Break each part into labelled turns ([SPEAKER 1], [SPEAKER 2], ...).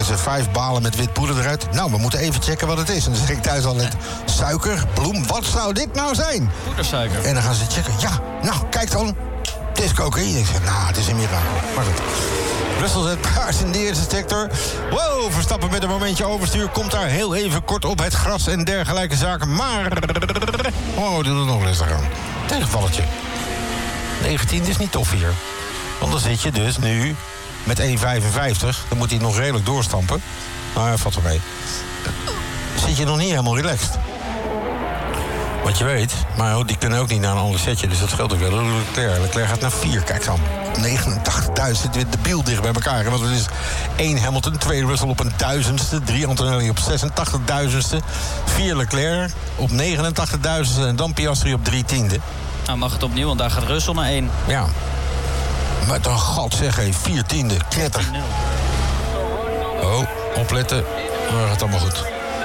[SPEAKER 1] ze 5 balen met wit poeder eruit. Nou, we moeten even checken wat het is. En dan zeg ik thuis al met suiker, bloem. Wat zou dit nou zijn?
[SPEAKER 2] Poedersuiker.
[SPEAKER 1] En dan gaan ze checken. Ja, nou, kijk dan. Het is cocaïne. Ik zeg, nou, het is een mirakel. Maar goed. Russell zet paars in de eerste sector. Wow, Verstappen met een momentje overstuur. Komt daar heel even kort op het gras en dergelijke zaken. Maar... oh, doe er nog rustig aan. Tegenvalletje. 19 is niet tof hier. Want dan zit je dus nu met 1,55. Dan moet hij nog redelijk doorstampen. Nou, valt er mee. Zit je nog niet helemaal relaxed. Wat je weet, maar die kunnen ook niet naar een ander setje. Dus dat scheelt ook wel. Leclerc gaat naar 4. Kijk dan. 89.000 zit weer debiel dicht bij elkaar. Want het is 1 Hamilton, 2 Russell op een 1000ste... 3 Antonelli op 86.000ste... 4 Leclerc op 89.000ste... en dan Piastri op 3 tiende.
[SPEAKER 2] Nou, mag het opnieuw, want daar gaat Russell naar 1.
[SPEAKER 1] Ja. Maar dan god zeg, 4 tiende. Knetter. Oh, opletten. Maar gaat allemaal goed.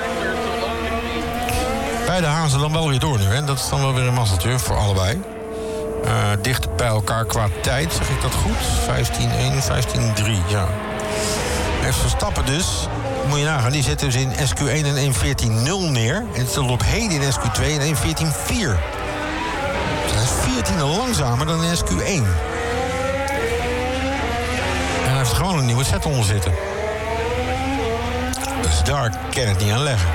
[SPEAKER 1] Beide gaan ze dan wel weer door nu, hè? Dat is dan wel weer een mazzeltje voor allebei. Dicht bij elkaar qua tijd, zeg ik dat goed? 15-1, 15-3, ja. En Verstappen dus, moet je nagaan, die zetten dus in SQ1 en 1.14.0 neer. En het stond op heden in SQ2 en 1.14.4. Dat is 14e langzamer dan in SQ1. En hij heeft gewoon een nieuwe set onder zitten. Dus daar kan het niet aan leggen.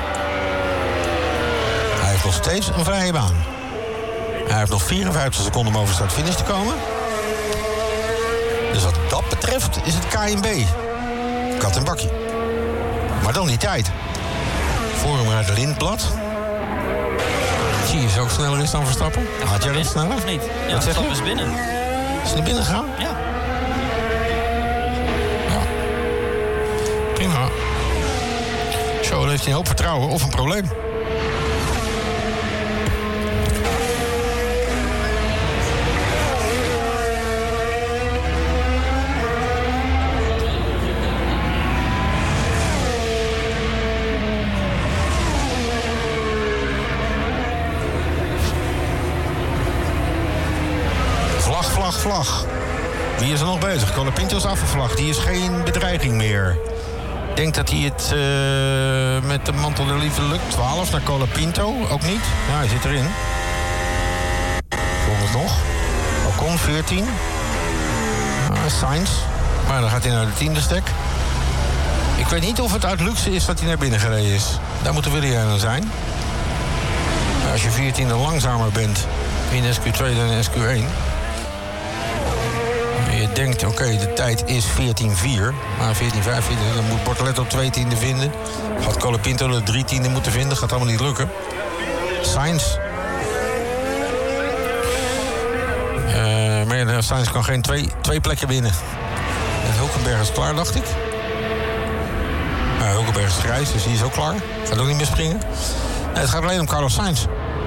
[SPEAKER 1] Hij heeft nog steeds een vrije baan. Hij heeft nog 54 seconden om over start-finish te komen. Dus wat dat betreft is het KNB. Kat en bakkie. Maar dan die tijd. Voor hem rijdt Lindblad. Zie je, ook sneller is dan Verstappen? Had jij dat sneller?
[SPEAKER 2] Of niet? Ja,
[SPEAKER 1] wat zeg je?
[SPEAKER 2] Is binnen.
[SPEAKER 1] Is naar binnen gegaan?
[SPEAKER 2] Ja.
[SPEAKER 1] Ja. Prima. Zo, dan heeft hij een hoop vertrouwen of een probleem. Vlag. Wie is er nog bezig? Colapinto is afgevlagd. Die is geen bedreiging meer. Ik denk dat hij het met de mantel der liefde lukt. 12 naar Colapinto. Ook niet. Ja, hij zit erin. Volgens nog. Ocon 14. Sainz. Maar dan gaat hij naar de 10e stek. Ik weet niet of het uit luxe is dat hij naar binnen gereden is. Daar moeten we weer aan zijn. Als je 14e langzamer bent in SQ2 dan in SQ1... je denkt, oké, de tijd is 14.4. Maar 14.5, dan moet Bortoleto 2 tiende vinden. Gaat Colapinto de 3 tiende moeten vinden. Gaat allemaal niet lukken. Sainz. Maar Sainz kan geen twee plekken winnen. En Hulkenberg is klaar, dacht ik. Hulkenberg is grijs, dus die is ook klaar. Gaat ook niet meer springen. Nee, het gaat alleen om Carlos Sainz.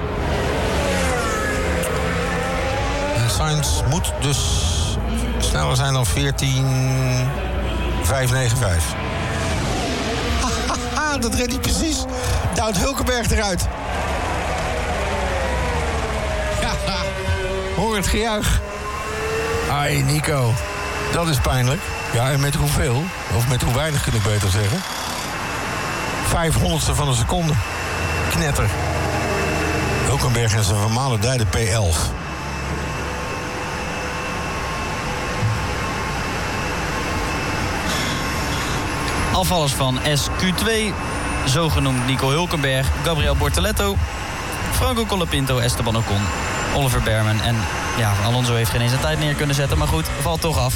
[SPEAKER 1] En Sainz moet dus sneller zijn dan 14.595. Dat redt hij precies. Duwt Hulkenberg eruit. Hoor het gejuich. Ai, Nico. Dat is pijnlijk. Ja, en met hoeveel? Of met hoe weinig, kun ik beter zeggen. 500ste van een seconde. Knetter. Hulkenberg en zijn normale dijde P11.
[SPEAKER 2] Afvallers van SQ2, zogenoemd Nico Hulkenberg, Gabriel Bortoleto, Franco Colapinto, Esteban Ocon, Oliver Bearman. En ja, Alonso heeft geen eens een tijd neer kunnen zetten, maar goed, valt toch af.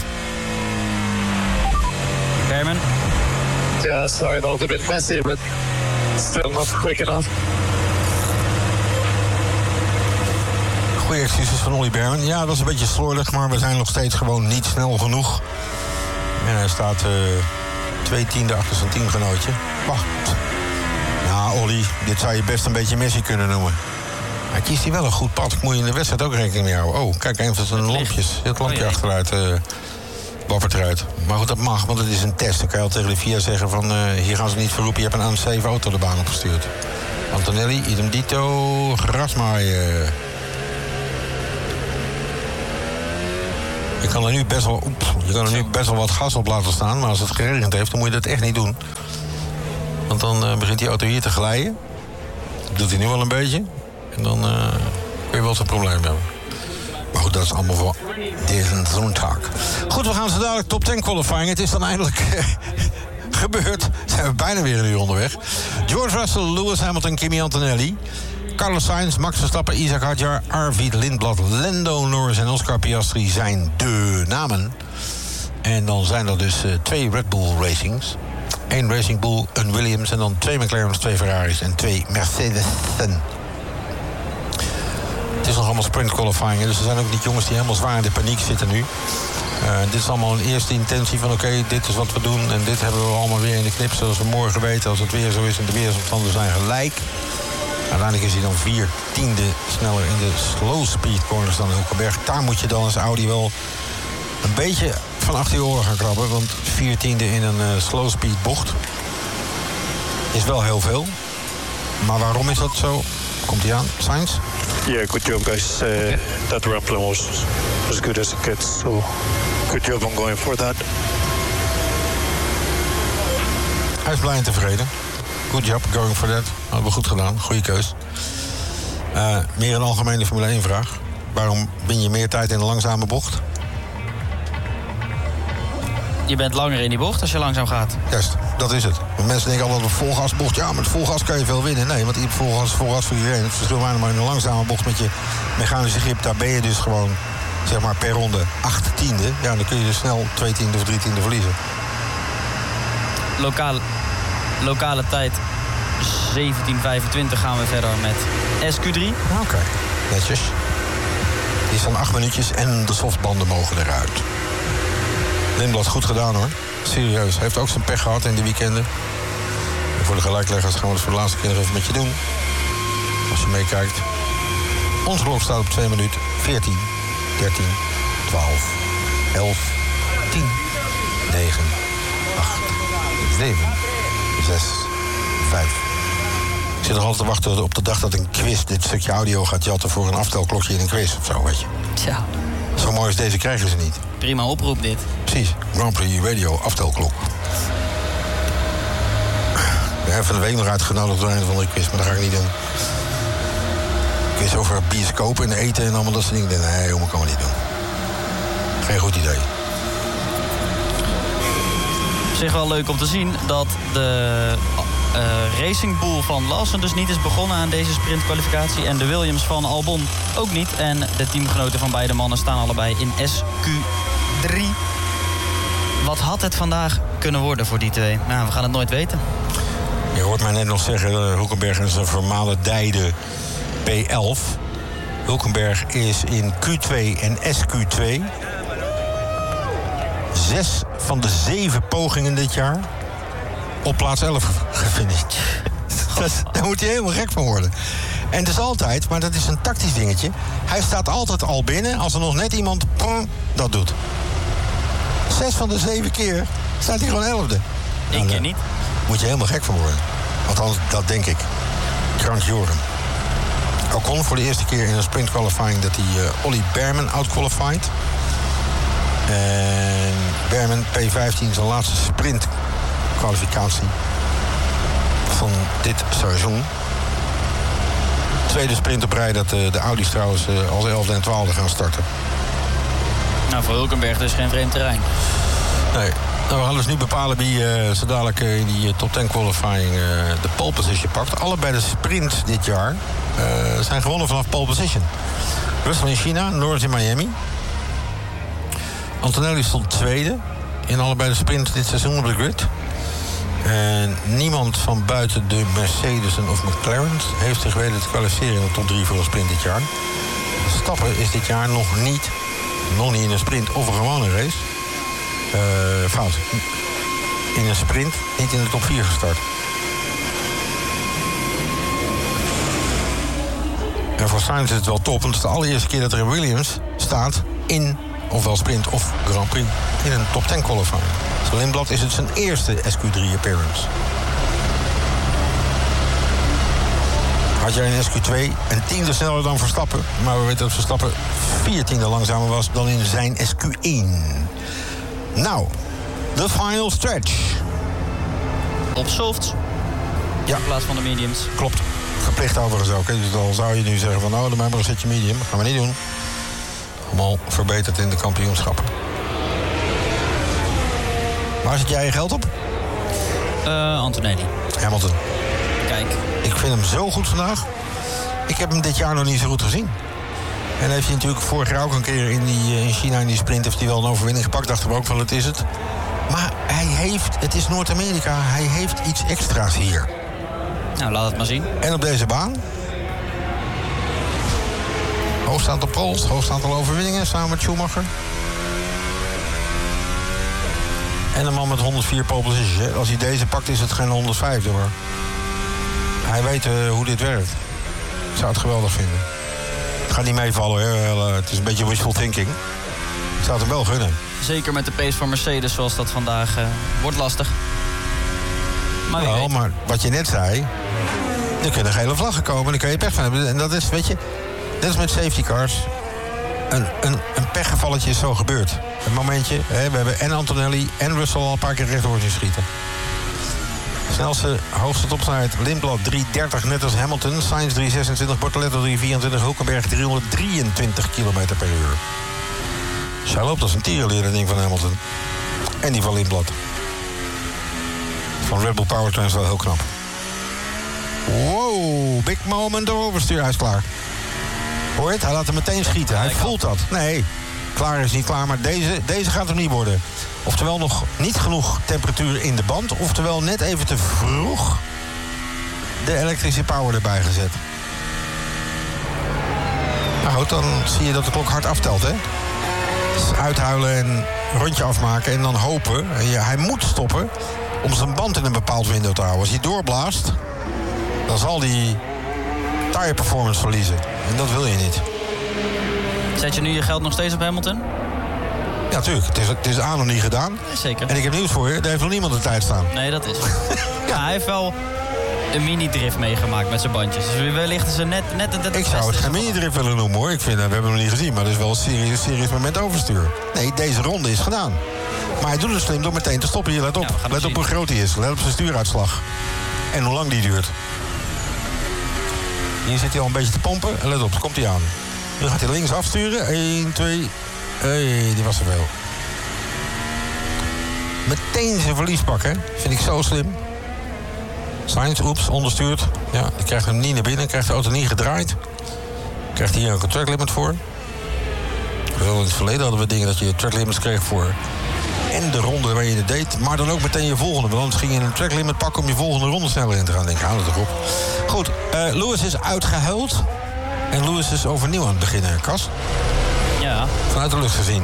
[SPEAKER 2] Bearman?
[SPEAKER 3] Yeah, sorry, that was a bit messy, but still not quick enough.
[SPEAKER 1] Goeie excuses van Ollie Bearman. Ja, dat is een beetje slordig, maar we zijn nog steeds gewoon niet snel genoeg. En hij staat 2 tiende achter zijn teamgenootje. Wacht. Nou, Ollie, dit zou je best een beetje Messi kunnen noemen. Hij kiest hier wel een goed pad. Moet je in de wedstrijd ook rekening mee houden. Oh, kijk, een van zijn lampjes. Het lampje achteruit wappert eruit. Maar goed, dat mag, want het is een test. Dan kan je al tegen de FIA zeggen van... hier gaan ze niet voor roepen, je hebt een aan 7 auto de baan opgestuurd. Antonelli, idem dito, grasmaaien. Je kan er nu best wel wat gas op laten staan, maar als het geregend heeft, dan moet je dat echt niet doen. Want dan begint die auto hier te glijden. Dat doet hij nu wel een beetje. En dan kun je wel zo'n probleem hebben. Maar goed, dat is allemaal voor deze zondag. Goed, we gaan zo dadelijk top 10 qualifying. Het is dan eindelijk gebeurd. Zijn we bijna weer een uur onderweg. George Russell, Lewis Hamilton, Kimi Antonelli, Carlos Sainz, Max Verstappen, Isaac Hadjar, Arvid Lindblad, Lando Norris en Oscar Piastri zijn de namen. En dan zijn er dus 2 Red Bull Racings. 1 Racing Bull, een Williams en dan 2 McLaren's, 2 Ferraris en 2 Mercedes'en. Het is nog allemaal sprint qualifying, dus er zijn ook niet jongens die helemaal zwaar in de paniek zitten nu. Dit is allemaal een eerste intentie van oké, dit is wat we doen en dit hebben we allemaal weer in de knip, zoals we morgen weten. Als het weer zo is en de weersomstandigheden zijn gelijk. Uiteindelijk is hij dan 4/10 sneller in de slow speed corners dan Hulkenberg. Daar moet je dan als Audi wel een beetje van achter je oren gaan krabben, want 4/10 in een slow speed bocht is wel heel veel. Maar waarom is dat zo? Komt hij aan, Sainz?
[SPEAKER 3] Yeah, good job, guys. That ramp plan was as good as it gets, so good job on going for that.
[SPEAKER 1] Hij is blij en tevreden. Good job, going for that. Hadden we goed gedaan, goede keus. Meer een algemene Formule 1 vraag. Waarom win je meer tijd in een langzame bocht?
[SPEAKER 2] Je bent langer in die bocht als je langzaam gaat.
[SPEAKER 1] Juist, dat is het. Want mensen denken altijd op volgasbocht. Ja, met volgas kan je veel winnen. Nee, want volgas voor iedereen. Het verschil maar in een langzame bocht met je mechanische grip. Daar ben je dus gewoon, zeg maar, per ronde 8/10. Ja, dan kun je dus snel 2/10 of 3/10 verliezen.
[SPEAKER 2] Lokale tijd 17:25 gaan we verder met SQ3.
[SPEAKER 1] Oké, netjes. Die staan 8 minuutjes en de softbanden mogen eruit. Lindblad goed gedaan hoor. Serieus. Hij heeft ook zijn pech gehad in de weekenden. En voor de gelijkleggers gaan we het voor de laatste keer nog even met je doen. Als je meekijkt. Ons blok staat op 2 minuten 14, 13, 12, 11, 10, 9, 8, 7, 6, 5. Ik zit nog altijd te wachten op de dag dat een quiz dit stukje audio gaat jatten voor een aftelklokje in een quiz of zo, weet je.
[SPEAKER 2] Tja.
[SPEAKER 1] Zo mooi als deze krijgen ze niet.
[SPEAKER 2] Prima oproep dit.
[SPEAKER 1] Precies, Grand Prix Radio aftelklok. Ik ben van de week nog uitgenodigd door een van de quiz, maar dat ga ik niet doen. Quiz over bioscoop en eten en allemaal dat soort dingen. Nee, jongen, kan we niet doen. Geen goed idee.
[SPEAKER 2] Op zich wel leuk om te zien dat de Racing Bull van Lawson dus niet is begonnen aan deze sprintkwalificatie. En de Williams van Albon ook niet. En de teamgenoten van beide mannen staan allebei in SQ3. Wat had het vandaag kunnen worden voor die twee? Nou, we gaan het nooit weten.
[SPEAKER 1] Je hoort mij net nog zeggen, Hulkenberg is een vermalendijde P11. Hulkenberg is in Q2 en SQ2 6 van de 7 pogingen dit jaar op plaats 11 gefinished. Daar moet hij helemaal gek van worden. En het is altijd, maar dat is een tactisch dingetje, hij staat altijd al binnen als er nog net iemand dat doet. 6 van de 7 keer staat hij gewoon 11e.
[SPEAKER 2] Eén keer niet.
[SPEAKER 1] Moet je helemaal gek van worden. Althans, dat denk ik. Krank Joren. Ocon voor de eerste keer in een sprint qualifying dat hij Ollie Bearman outqualified. En Bearman P15 zijn laatste sprint kwalificatie van dit seizoen. Tweede sprint op rij dat de Audi's trouwens als 11e en 12e gaan starten.
[SPEAKER 2] Nou, voor Hulkenberg dus geen vreemd terrein.
[SPEAKER 1] Nee. Nou, we gaan dus nu bepalen wie zo dadelijk in die top 10 qualifying de pole position pakt. Allebei de sprints dit jaar zijn gewonnen vanaf pole position. Russell in China, Norris in Miami. Antonelli stond tweede in allebei de sprints dit seizoen op de grid. En niemand van buiten de Mercedes of McLaren heeft zich weten te kwalificeren in de top 3 voor een sprint dit jaar. Verstappen is dit jaar nog niet in een sprint of een gewone race. Fout. In een sprint, niet in de top 4 gestart. En voor Sainz is het wel top, want het is de allereerste keer dat er een Williams staat in, ofwel sprint of Grand Prix, in een top 10 qualifying. Voor Lindblad is het zijn eerste SQ3 appearance. Hadjar in SQ2 een tiende sneller dan Verstappen. Maar we weten dat Verstappen 4 tienden langzamer was dan in zijn SQ1. Nou, de final stretch.
[SPEAKER 2] Op softs.
[SPEAKER 1] Ja.
[SPEAKER 2] In plaats van de mediums.
[SPEAKER 1] Klopt. Verplicht overigens ook. Hè. Dus dan zou je nu zeggen van, nou, doe maar een setje medium. Gaan we niet doen. Allemaal verbeterd in de kampioenschappen. Waar zit jij je geld op?
[SPEAKER 2] Antonelli.
[SPEAKER 1] Hamilton.
[SPEAKER 2] Kijk.
[SPEAKER 1] Ik vind hem zo goed vandaag. Ik heb hem dit jaar nog niet zo goed gezien. En heeft hij natuurlijk vorig jaar ook een keer in China in die sprint heeft hij wel een overwinning gepakt. Dachten we ook wel, het is het. Maar het is Noord-Amerika, hij heeft iets extra's hier.
[SPEAKER 2] Nou, laat het maar zien.
[SPEAKER 1] En op deze baan? Hoogst aantal poles, hoogst aantal overwinningen samen met Schumacher. En een man met 104 pole positions. Als hij deze pakt is het geen 105, hoor. Hij weet hoe dit werkt. Ik zou het geweldig vinden. Het gaat niet meevallen, hè. Het is een beetje wishful thinking. Ik zou het hem wel gunnen.
[SPEAKER 2] Zeker met de pace van Mercedes zoals dat vandaag wordt lastig. Maar
[SPEAKER 1] wel, maar wat je net zei, er kunnen gele vlaggen komen, daar kun je pech van hebben. En dat is, weet je, net als met safety cars. Een pechgevalletje is zo gebeurd. Een momentje, hè, we hebben en Antonelli en Russell al een paar keer rechtdoor zien schieten. Snelste, hoogste topsnelheid, Lindblad 330, net als Hamilton. Sainz 326, Bortoleto 324, Hulkenberg 323 km per uur. Zij loopt als een tierenleer, dat ding van Hamilton. En die van Lindblad. Van Red Bull Powertrain is wel heel knap. Wow, big moment door overstuur. Hij is klaar. Hoor je het? Hij laat hem meteen schieten. Hij voelt dat. Nee, klaar is niet klaar, maar deze gaat hem niet worden. Oftewel nog niet genoeg temperatuur in de band. Oftewel net even te vroeg de elektrische power erbij gezet. Nou goed, dan zie je dat de klok hard aftelt, hè? Dus uithuilen en een rondje afmaken en dan hopen. Hij moet stoppen om zijn band in een bepaald window te houden. Als hij doorblaast, dan zal hij tire performance verliezen. En dat wil je niet.
[SPEAKER 2] Zet je nu je geld nog steeds op Hamilton?
[SPEAKER 1] Ja, tuurlijk. Het is aan nog niet gedaan.
[SPEAKER 2] Zeker.
[SPEAKER 1] En ik heb nieuws voor je. Er heeft nog niemand de tijd staan.
[SPEAKER 2] Nee, dat is. Ja, hij heeft wel een mini-drift meegemaakt met zijn bandjes. Dus wellicht is er net
[SPEAKER 1] ik zou het geen mini-drift willen noemen, hoor. Ik vind, we hebben hem nog niet gezien, maar dat is wel een serieus moment overstuur. Nee, deze ronde is gedaan. Maar hij doet het slim door meteen te stoppen. Hier, let op. Ja, let op hoe groot hij is. Let op zijn stuuruitslag. En hoe lang die duurt. Hier zit hij al een beetje te pompen. En let op, komt hij aan. Nu gaat hij links afsturen. 1, 2... Hey, die was er wel. Meteen zijn verlies pakken. Vind ik zo slim. Sainz, oeps, onderstuurd. Ja, die krijgt hem niet naar binnen. Krijgt de auto niet gedraaid. Krijgt hier ook een track limit voor. Wel in het verleden hadden we dingen dat je track limits kreeg voor. En de ronde waar je het deed. Maar dan ook meteen je volgende. Want anders ging je een track limit pakken om je volgende ronde sneller in te gaan. Denk ik, hou het erop. Goed, Lewis is uitgehuild. En Lewis is overnieuw aan het beginnen, Kas.
[SPEAKER 2] Ja.
[SPEAKER 1] Vanuit de lucht gezien.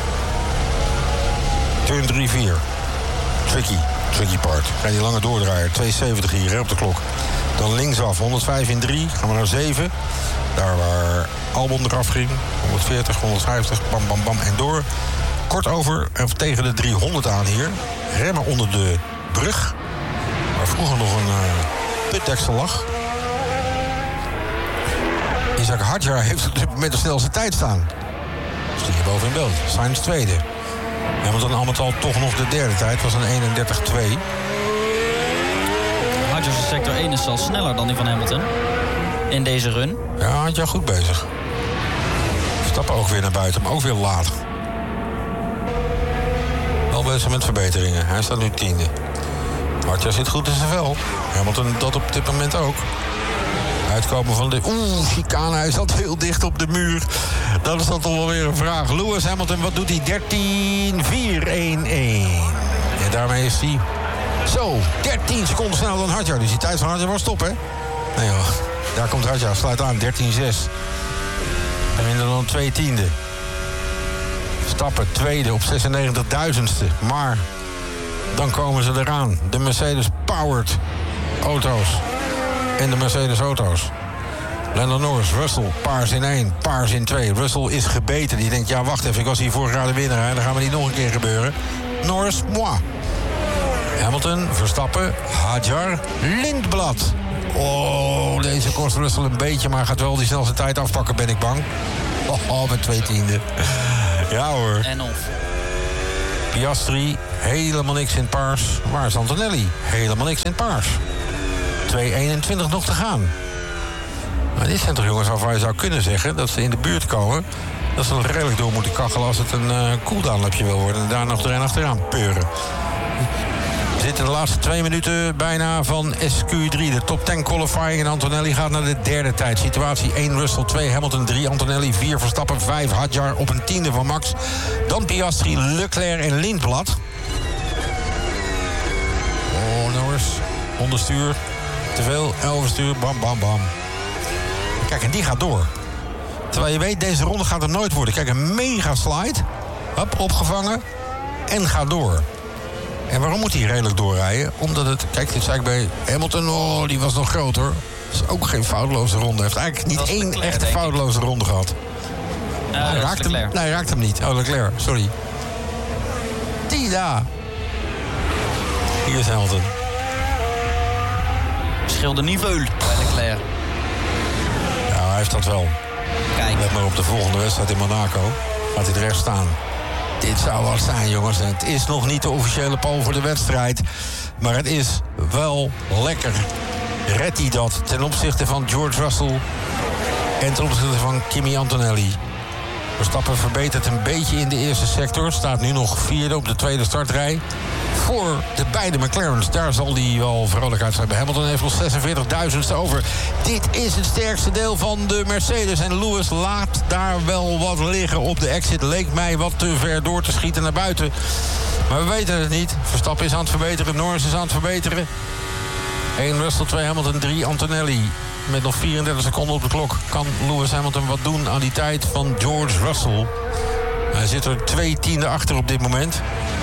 [SPEAKER 1] Turn 3-4. Tricky part. Ga je die lange doordraaien. 270 hier, hè, op de klok. Dan linksaf, 105 in 3. Gaan we naar 7. Daar waar Albon eraf ging. 140, 150, bam, bam, bam en door. Kort over, of tegen de 300 aan hier. Remmen onder de brug. Waar vroeger nog een putdeksel lag. Isaac Hadjar heeft op dit moment de snelste tijd staan. Dus hier boven in beeld. Sainz tweede. Hamilton al met al toch nog de derde tijd. Was een 31-2.
[SPEAKER 2] Hadjar's sector 1 is al sneller dan die van Hamilton. In deze run.
[SPEAKER 1] Ja, Hadjar goed bezig. Stappen ook weer naar buiten, maar ook weer laat. Wel bezig met verbeteringen. Hij staat nu tiende. Hadjar zit goed in zijn vel. Hamilton dat op dit moment ook. Uitkomen van de... chicane, hij zat heel dicht op de muur. Dat is dan toch wel weer een vraag. Lewis Hamilton, wat doet hij? 13-4-1-1. En daarmee is hij... Zo, 13 seconden sneller dan Hadjar. Dus die tijd van Hadjar was stop, hè? Nee joh, daar komt Hadjar, sluit aan, 13-6. En minder dan 2 tiende. Stappen, tweede op 96.000ste. Maar dan komen ze eraan. De Mercedes-powered auto's. En de Mercedes-auto's. Lando Norris, Russell, paars in 1, paars in 2. Russell is gebeten. Die denkt, ja, wacht even, ik was hier vorig jaar de winnaar. Dat gaat me niet nog een keer gebeuren. Norris, moi. Hamilton, Verstappen, Hadjar, Lindblad. Oh, deze kost Russell een beetje, maar gaat wel die snelste tijd afpakken, ben ik bang. Oh, met 2 tienden. Ja hoor.
[SPEAKER 2] En of.
[SPEAKER 1] Piastri, helemaal niks in het paars. Waar is Antonelli? Helemaal niks in het paars. 2:21 nog te gaan. Maar dit zijn toch jongens waarvan je zou kunnen zeggen dat ze in de buurt komen. Dat ze nog redelijk door moeten kachelen als het een cooldown-lapje wil worden. En daar nog erin achteraan peuren. We zitten de laatste 2 minuten bijna van SQ3. De top 10 qualifying. En Antonelli gaat naar de derde tijd. Situatie 1 Russell, 2 Hamilton, 3 Antonelli, 4 Verstappen, 5 Hadjar op een tiende van Max. Dan Piastri, Leclerc en Lindblad. Oh, Norris. Onderstuur. Te veel. Overstuur. Bam, bam, bam. Kijk, en die gaat door. Terwijl je weet, deze ronde gaat er nooit worden. Kijk, een mega slide. Hop, opgevangen. En gaat door. En waarom moet hij redelijk doorrijden? Omdat het... Kijk, dit zei ik bij Hamilton. Oh, die was nog groter. Dat is ook geen foutloze ronde. Hij heeft eigenlijk niet één
[SPEAKER 2] Leclerc,
[SPEAKER 1] echte foutloze ronde gehad. Hij raakt hem niet. Oh, Leclerc. Sorry. Tida. Hier is Hamilton.
[SPEAKER 2] Scheelde niveau bij Leclerc.
[SPEAKER 1] Ja, hij heeft dat wel.
[SPEAKER 2] Kijk.
[SPEAKER 1] Let maar op de volgende wedstrijd in Monaco. Gaat hij er echt staan. Dit zou wat zijn, jongens. Het is nog niet de officiële pole voor de wedstrijd. Maar het is wel lekker. Redt hij dat ten opzichte van George Russell en ten opzichte van Kimi Antonelli. Verstappen verbetert een beetje in de eerste sector. Staat nu nog 4e op de tweede startrij. Voor de beide McLaren's. Daar zal hij wel vrolijk uit zijn. Bij Hamilton heeft nog 46.000ste over. Dit is het sterkste deel van de Mercedes. En Lewis laat daar wel wat liggen op de exit. Leek mij wat te ver door te schieten naar buiten. Maar we weten het niet. Verstappen is aan het verbeteren. Norris is aan het verbeteren. 1 Russell, 2 Hamilton, 3 Antonelli. Met nog 34 seconden op de klok kan Lewis Hamilton wat doen aan die tijd van George Russell. Hij zit er 2 tienden achter op dit moment.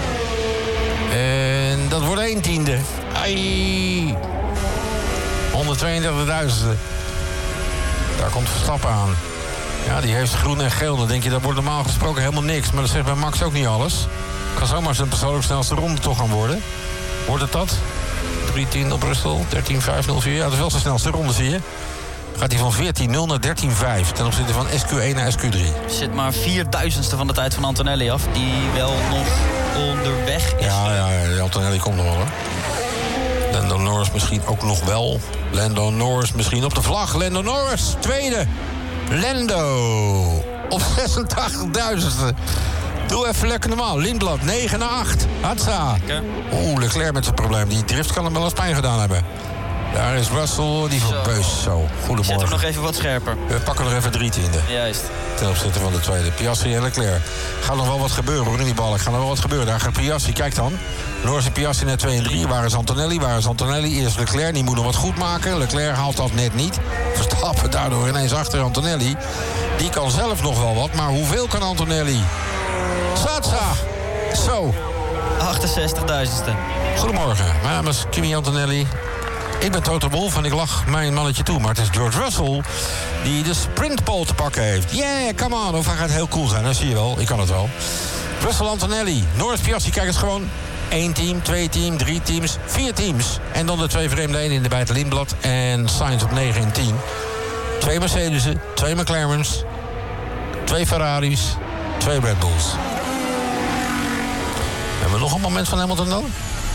[SPEAKER 1] En dat wordt 1 tiende. Ai. 132.000ste. Daar komt Verstappen aan. Ja, die heeft groen en geel. Dan denk je, dat wordt normaal gesproken helemaal niks. Maar dat zegt bij Max ook niet alles. Kan zomaar zijn persoonlijk snelste ronde toch gaan worden. Wordt het dat? 3:10 op Russell, 13:5.04. Ja, dat is wel zijn snelste ronde, zie je. Gaat hij van 14:0 naar 13:5 ten opzichte van SQ1 naar SQ3.
[SPEAKER 2] Zit maar 4.000ste van de tijd van Antonelli af. Die wel nog onderweg is.
[SPEAKER 1] Ja, Antonelli komt nog wel, hoor. Lando Norris misschien ook nog wel. Lando Norris misschien op de vlag. Lando Norris, tweede. Lando op 86.000ste. Doe even lekker normaal. Lindblad, 9 naar 8. Hatsa. Oeh, Leclerc met zijn probleem. Die drift kan hem wel eens pijn gedaan hebben. Daar is Russell, die verbeust. Zo, goedemorgen.
[SPEAKER 2] Zet hem nog even wat scherper.
[SPEAKER 1] We pakken nog even 3 tienden.
[SPEAKER 2] Juist.
[SPEAKER 1] Ten opzichte van de tweede. Piastri en Leclerc. Gaat nog wel wat gebeuren, hoor, in die ballen. Gaat nog wel wat gebeuren. Daar gaat Piastri, kijk dan. Norris en Piastri naar 2 en 3. Waar is Antonelli? Waar is Antonelli? Eerst Leclerc, die moet nog wat goed maken. Leclerc haalt dat net niet. Verstappen daardoor ineens achter Antonelli. Die kan zelf nog wel wat, maar hoeveel kan Antonelli? Satsa! Zo.
[SPEAKER 2] 68.000ste.
[SPEAKER 1] Goedemorgen, mijn naam is Kimi Antonelli. Ik ben Toto Wolff en ik lach mijn mannetje toe. Maar het is George Russell die de sprintpole te pakken heeft. Yeah, come on. Of hij gaat heel cool zijn, dat zie je wel. Ik kan het wel. Russell, Antonelli, Norris, Piastri, kijk eens gewoon. 1 team, 2 team, 3 teams, 4 teams. En dan de 2 vreemde, 1 in de bijt Lindblad en Sainz op 9 en 10. 2 Mercedes'en, 2 McLaren's, 2 Ferraris, 2 Red Bulls. Hebben we nog een moment van Hamilton dan?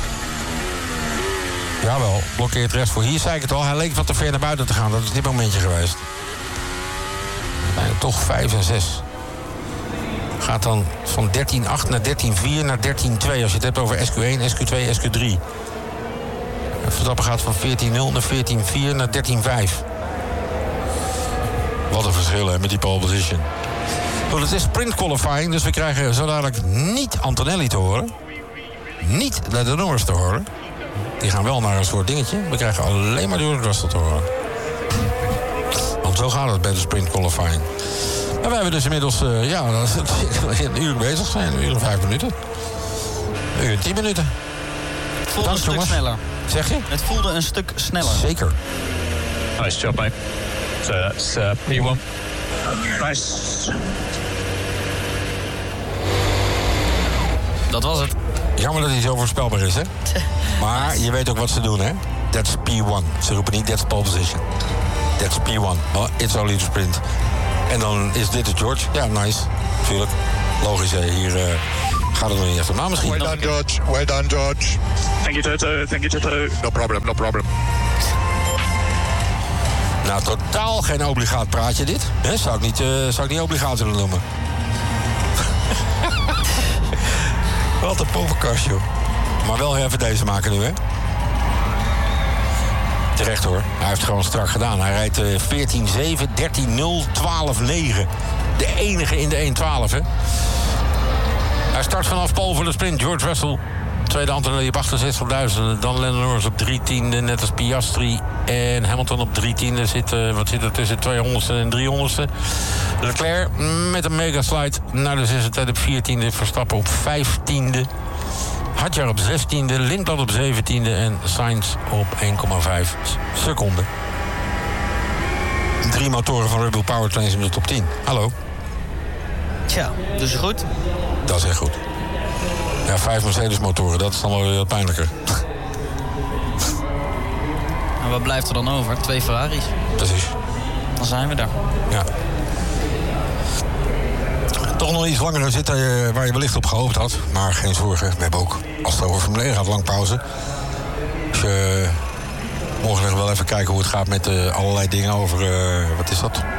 [SPEAKER 1] Jawel, blokkeert rechts voor. Hier zei ik het al, hij leek wat te ver naar buiten te gaan. Dat is dit momentje geweest. Toch 5 en 6. Gaat dan van 13.8 naar 13.4 naar 13.2. Als je het hebt over SQ1, SQ2, SQ3. Verstappen gaat van 14.0 naar 14.4 naar 13.5. Wat een verschil, hè, met die pole position. Goed, het is sprint qualifying, dus we krijgen zo dadelijk niet Antonelli te horen. Niet Lando Norris te horen. Die gaan wel naar een soort dingetje. We krijgen alleen maar George Russell te horen. Want zo gaat het bij de sprint qualifying. En we hebben dus inmiddels, een uur bezig zijn. Een uur en 5 minuten. Een uur en 10 minuten.
[SPEAKER 2] Het voelde een stuk sneller.
[SPEAKER 1] Zeg je?
[SPEAKER 2] Het voelde een stuk sneller.
[SPEAKER 1] Zeker.
[SPEAKER 3] Nice job, mate. So that's P1. Nice.
[SPEAKER 2] Dat was het.
[SPEAKER 1] Jammer dat hij zo voorspelbaar is, hè? Maar je weet ook wat ze doen, hè? That's P1. Ze roepen niet that's pole position. That's P1. Oh, it's only the sprint. En dan is dit de George. Ja, nice. Natuurlijk. Logisch, hè. Hier gaat het nog niet echt om. Maar misschien...
[SPEAKER 4] Well done, George. Well done, George.
[SPEAKER 3] Thank you, Toto. Thank you, Toto.
[SPEAKER 4] No problem, no problem.
[SPEAKER 1] Nou, totaal geen obligaat praatje dit. Hè? Zou ik niet obligaat willen noemen. Wat een poppenkast, joh. Maar wel even deze maken nu, hè? Terecht, hoor. Hij heeft gewoon strak gedaan. Hij rijdt 14-7, 13-0, 12-9. De enige in de 1-12, hè? Hij start vanaf pole voor de sprint. George Russell. Tweede Antonelli op 68.000. Dan Lando Norris op 3/10, net als Piastri. En Hamilton op 3/10. Wat zit er tussen 200ste en 300ste? Leclerc met een mega slide naar de 6e tijd op 14e. Verstappen op 15e. Hadjar op 16e. Lindblad op 17e. En Sainz op 1,5 seconden. 3 motoren van Red Bull Powertrains in de top 10. Hallo.
[SPEAKER 2] Tja, dus goed.
[SPEAKER 1] Dat is echt goed. Ja, 5 Mercedes-motoren, dat is dan wel weer wat pijnlijker.
[SPEAKER 2] En wat blijft er dan over? 2 Ferraris.
[SPEAKER 1] Precies.
[SPEAKER 2] Dan zijn we daar.
[SPEAKER 1] Ja. Toch nog iets langer zitten waar je wellicht op gehoopt had. Maar geen zorgen, we hebben ook, als het over Formule 1 gaat, lang pauze. Dus morgen nog wel even kijken hoe het gaat met allerlei dingen over, wat is dat?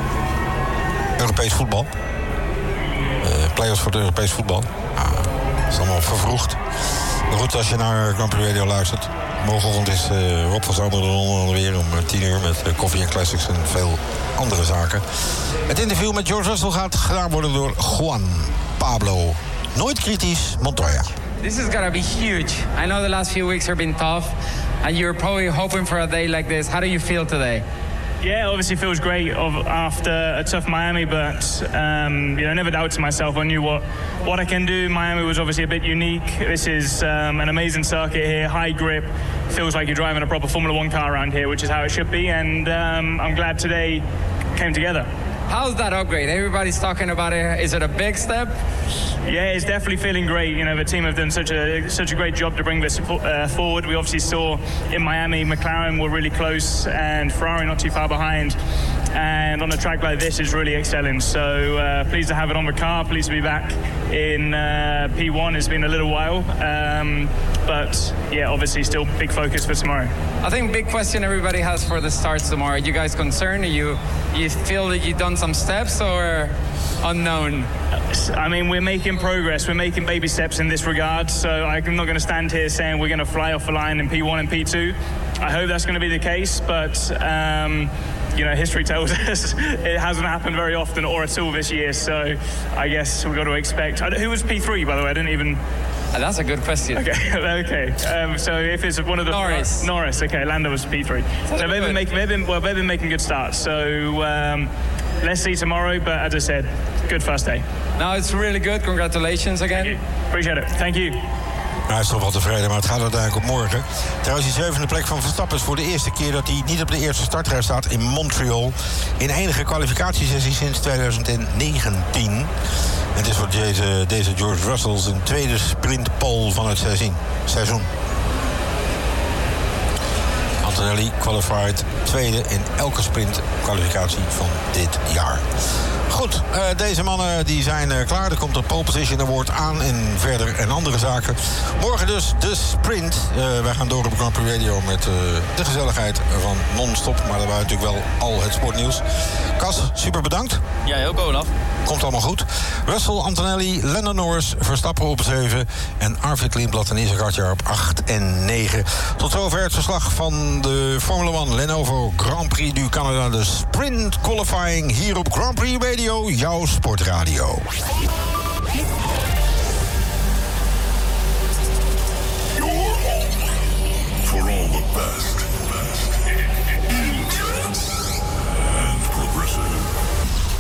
[SPEAKER 1] Europees voetbal. Play-offs voor het Europees voetbal. Dat is allemaal vervroegd. Maar goed, als je naar Grand Prix Radio luistert. Morgenochtend is Rob van Zomeren onder weer om 10 uur met koffie en classics en veel andere zaken. Het interview met George Russell gaat gedaan worden door Juan Pablo. Nooit kritisch, Montoya.
[SPEAKER 5] This is gonna be huge. I know the last few weeks have been tough, and you're probably hoping for a day like this. How do you feel today?
[SPEAKER 6] Yeah, obviously feels great after a tough Miami, but never doubted myself. I knew what I can do. Miami was obviously a bit unique. This is an amazing circuit here, high grip. Feels like you're driving a proper Formula One car around here, which is how it should be. And I'm glad today came together.
[SPEAKER 5] How's that upgrade? Everybody's talking about it. Is it a big step?
[SPEAKER 6] Yeah, it's definitely feeling great. You know, the team have done such a great job to bring this forward. We obviously saw in Miami, McLaren were really close and Ferrari not too far behind. And on a track like this is really excelling. So pleased to have it on the car. Pleased to be back in P1. It's been a little while. But yeah, obviously still big focus for tomorrow.
[SPEAKER 5] I think big question everybody has for the starts tomorrow. Are you guys concerned? You feel that you've done some steps or unknown?
[SPEAKER 6] I mean, we're making progress. We're making baby steps in this regard. So I'm not going to stand here saying we're going to fly off the line in P1 and P2. I hope that's going to be the case, but history tells us it hasn't happened very often or at all this year. So I guess we've got to expect. Who was P3, by the way? I didn't even...
[SPEAKER 5] That's a good question.
[SPEAKER 6] Okay. So if it's one of the... Norris. Okay, Lando was P3. So they've been making good starts. So let's see tomorrow. But as I said, good first day.
[SPEAKER 5] No, it's really good. Congratulations again.
[SPEAKER 6] Thank you. Appreciate it. Thank you.
[SPEAKER 1] Hij is toch wel tevreden, maar het gaat uiteindelijk op morgen. Trouwens, die 7e plek van Verstappen is voor de eerste keer dat hij niet op de eerste startrij staat in Montreal. In enige kwalificatiesessie sinds 2019. Het is voor deze George Russell zijn tweede sprintpole van het seizoen. Antonelli qualified tweede in elke sprintkwalificatie van dit jaar. Goed, deze mannen die zijn klaar. Er komt een pole position award aan en verder en andere zaken. Morgen dus de sprint. Wij gaan door op Grand Prix Radio met de gezelligheid van non-stop. Maar dat was natuurlijk wel al het sportnieuws. Cas, super bedankt.
[SPEAKER 2] Jij ook, Olaf.
[SPEAKER 1] Komt allemaal goed. Russell, Antonelli, Lando Norris, Verstappen op 7... en Arvid Lindblad en Isaac Hadjar op 8 en 9. Tot zover het verslag van de Formule 1 Lenovo Grand Prix du Canada. De sprint qualifying hier op Grand Prix Radio, jouw sportradio.